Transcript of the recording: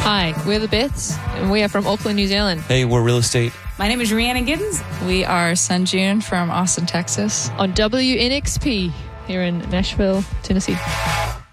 Hi, we're the Bits, and we are from Auckland, New Zealand. Hey, we're Real Estate. My name is Rhiannon Giddens. We are Sunjun from Austin, Texas. On WNXP here in Nashville, Tennessee.